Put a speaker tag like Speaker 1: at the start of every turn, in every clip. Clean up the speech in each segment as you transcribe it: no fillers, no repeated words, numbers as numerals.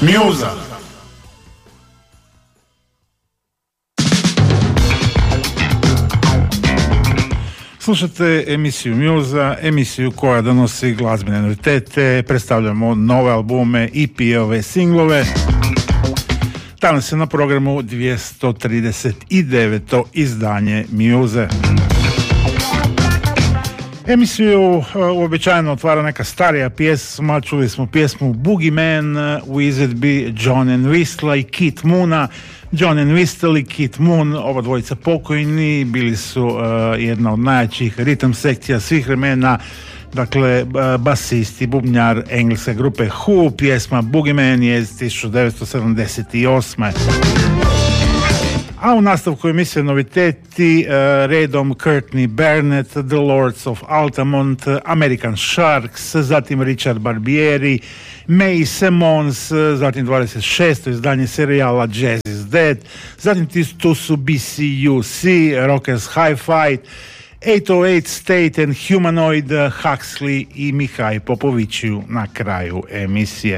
Speaker 1: Mjuza. Slušate emisiju Mjuza, emisiju koja donosi glazbene novitete, predstavljamo nove albume, EP-ove, singlove. Danas je na programu 239. izdanje Mjuze. Emisiju uobičajeno otvara neka starija pjesma, čuli smo pjesmu Boogeyman, With It Be John and Whistler i Keith Moona. John and Whistler i Keith Moon, oba dvojica pokojni, bili su jedna od najjačih ritam sekcija svih vremena, dakle basist i bubnjar engleske grupe Who. Pjesma Boogeyman je iz 1978. A u nastavku emisije noviteti redom Courtney Barnett, The Lords of Altamont, American Sharks, zatim Richard Barbieri, May Simons, zatim 26. izdanje serijala Jazz is Dead, zatim tu su BCUC, Rockers Hi-Fi, 808 State and Humanoid, Huxley i Mihaj Popoviću na kraju emisije.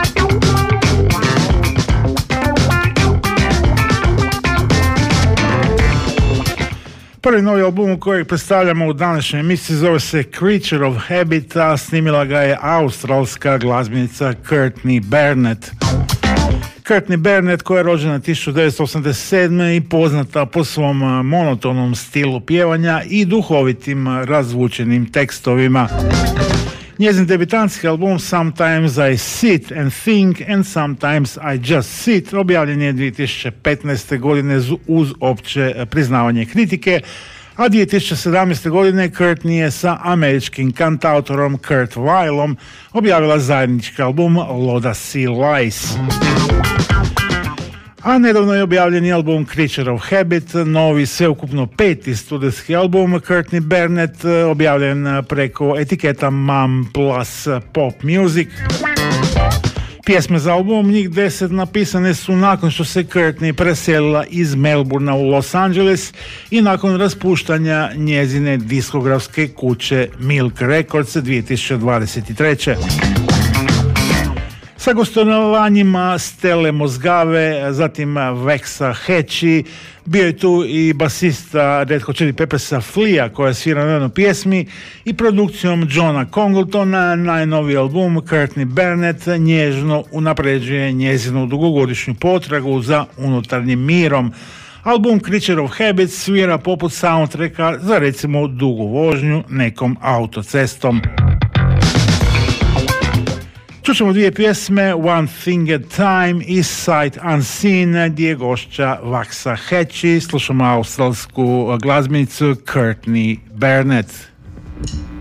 Speaker 1: Prvi novi album kojeg predstavljamo u današnjoj emisiji zove se Creature of Habit, a snimila ga je australska glazbenica Courtney Barnett. Courtney Barnett, koja je rođena 1987. i poznata po svom monotonom stilu pjevanja i duhovitim razvučenim tekstovima. Njezin debitantski album Sometimes I Sit and Think and Sometimes I Just Sit objavljen je 2015. godine uz opće priznavanje kritike, a 2017. godine Courtney je sa američkim kantautorom Kurt Weillom objavila zajednički album Loda Sea Lies. A nedavno je objavljeni album Creature of Habit, novi sveukupno 5. studijski album Courtney Barnett, objavljen preko etiketa Mum Plus Pop Music. Pjesme za album, njih 10, napisane su nakon što se Courtney preselila iz Melbourna u Los Angeles i nakon raspuštanja njezine diskografske kuće Milk Records 2023. Sa gostovanjima Stelle Mozgave, zatim Vexa Hechi, bio je tu i basista Red Hot Chili Peppersa Flea koja svira na jednoj pjesmi i produkcijom Johna Congletona najnoviji album Courtney Barnett nježno unapređuje njezinu dugogodišnju potragu za unutarnjim mirom. Album Creature of Habit svira poput soundtracka za recimo dugu vožnju nekom autocestom. Čućemo dvije pjesme, One Thing at Time i Sight Unseen, gdje je gošća Vexa Hechi. Slušamo australsku glazbenicu Courtney Barnett.